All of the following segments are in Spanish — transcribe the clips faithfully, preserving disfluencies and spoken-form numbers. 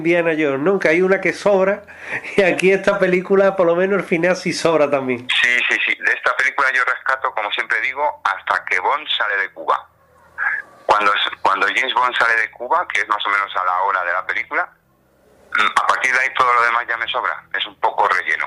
Indiana Jones, ¿no? Que hay una que sobra y aquí esta película, por lo menos el final sí sobra también. Sí, sí, sí. De esta película yo rescato, como siempre digo, hasta que Bond sale de Cuba. Cuando, cuando James Bond sale de Cuba, que es más o menos a la hora de la película, a partir de ahí todo lo demás ya me sobra. Es un poco relleno.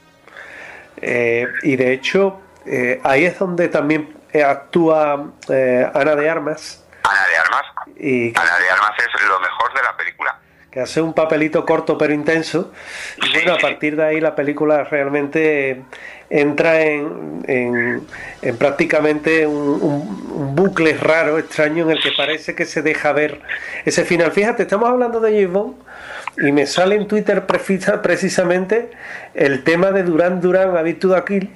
Eh, y de hecho, eh, ahí es donde también actúa eh, Ana de Armas. Ana de Armas. Y Ana de Armas es lo mejor de la película. Que hace un papelito corto pero intenso. Y bueno, a partir de ahí la película realmente entra en, en, en prácticamente un, un, un bucle raro, extraño, en el que parece que se deja ver ese final. Fíjate, estamos hablando de James Bond y me sale en Twitter precisamente el tema de Duran Duran, ¿Habéis tú aquí?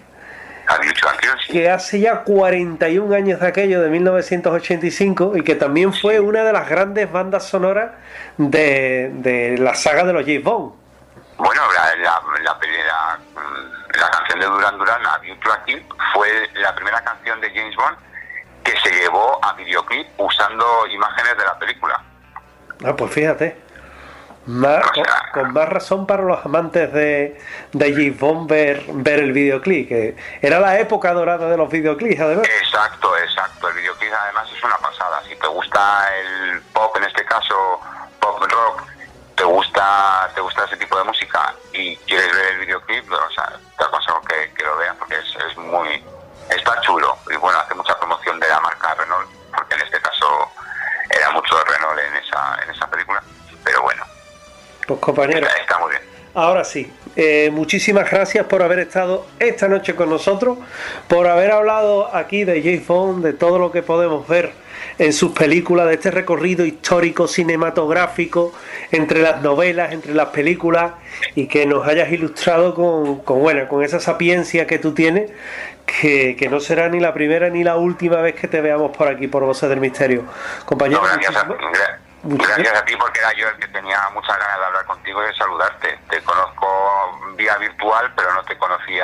Que hace ya cuarenta y un años de aquello, de mil novecientos ochenta y cinco, y que también fue una de las grandes bandas sonoras de, de la saga de los James Bond. Bueno, la, la, la, la, la canción de Duran Duran, A View to a Kill, fue la primera canción de James Bond que se llevó a videoclip usando imágenes de la película. Ah, pues fíjate. Más, o sea, con, con más razón para los amantes de, de James Bond ver, ver el videoclip, que era la época dorada de los videoclips, además. Exacto, exacto. El videoclip además es una pasada. Si te gusta el pop, en este caso pop rock, te gusta te gusta ese tipo de música y quieres ver el videoclip, o sea, te aconsejo que, que lo veas porque es, es muy está chulo. Y bueno, hace mucha promoción de la marca Renault, porque en este caso era mucho Renault en esa en esa película, pero bueno. Pues compañeros, está, está muy bien. Ahora sí, eh, muchísimas gracias por haber estado esta noche con nosotros, por haber hablado aquí de James Bond, de todo lo que podemos ver en sus películas, de este recorrido histórico cinematográfico entre las novelas, entre las películas, y que nos hayas ilustrado con, con, bueno, con esa sapiencia que tú tienes, que, que no será ni la primera ni la última vez que te veamos por aquí, por Voces del Misterio. Compañero, no, gracias, a, Muchas gracias a ti, porque era yo el que tenía muchas ganas de hablar contigo y de saludarte. Te conozco vía virtual, pero no te conocía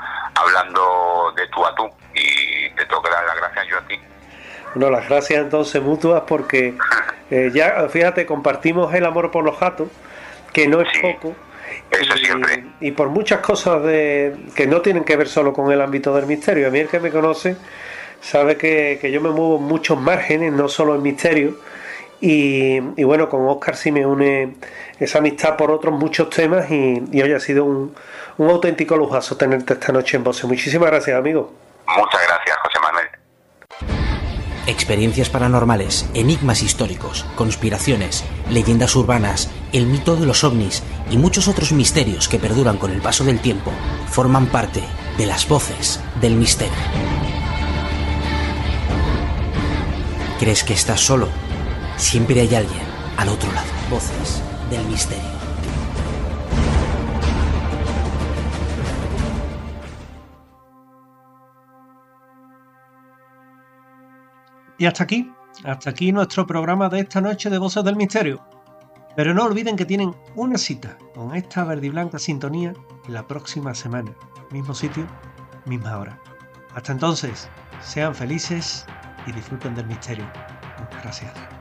hablando de tú a tú, y te tengo que dar las gracias yo a ti. Bueno, las gracias entonces mutuas, porque eh, ya, fíjate, compartimos el amor por los gatos, que no es sí, poco. Eso y, siempre. Y por muchas cosas de que no tienen que ver solo con el ámbito del misterio. A mí el que me conoce sabe que, que yo me muevo en muchos márgenes, no solo en misterio. Y, y bueno, con Óscar sí me une esa amistad por otros muchos temas, y, y hoy ha sido un, un auténtico lujazo tenerte esta noche en Voces. Muchísimas gracias, amigo. Muchas gracias, José Manuel. Experiencias paranormales, enigmas históricos, conspiraciones, leyendas urbanas, el mito de los ovnis y muchos otros misterios que perduran con el paso del tiempo forman parte de las Voces del Misterio. ¿Crees que estás solo? Siempre hay alguien al otro lado. Voces del Misterio. Y hasta aquí, hasta aquí nuestro programa de esta noche de Voces del Misterio. Pero no olviden que tienen una cita con esta verde y blanca sintonía la próxima semana. Mismo sitio, misma hora. Hasta entonces, sean felices y disfruten del misterio. Muchas gracias.